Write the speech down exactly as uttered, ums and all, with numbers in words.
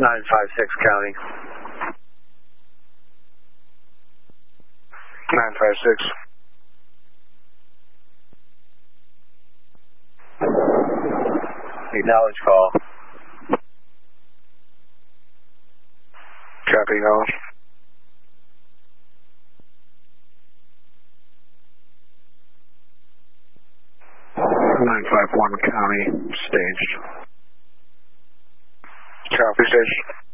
nine five six County. nine five six. Acknowledge call. Copy, acknowledge. nine five one County, staged. Copy, staged.